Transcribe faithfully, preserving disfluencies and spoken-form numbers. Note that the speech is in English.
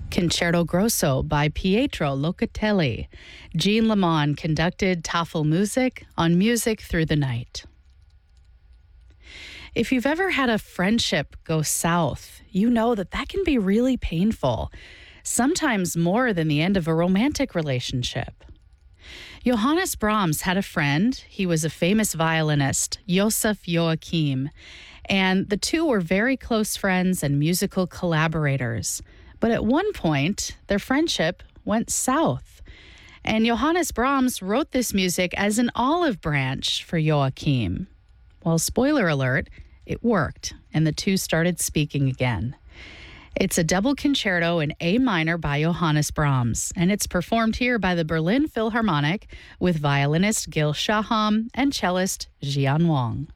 Concerto Grosso by Pietro Locatelli. Jean Lamont conducted Tafelmusik on Music Through the Night. If you've ever had a friendship go south, you know that that can be really painful, sometimes more than the end of a romantic relationship. Johannes Brahms had a friend. He was a famous violinist, Joseph Joachim, and the two were very close friends and musical collaborators. But at one point, their friendship went south. And Johannes Brahms wrote this music as an olive branch for Joachim. Well, spoiler alert, it worked, and the two started speaking again. It's a double concerto in A minor by Johannes Brahms, and it's performed here by the Berlin Philharmonic with violinist Gil Shaham and cellist Jian Wang.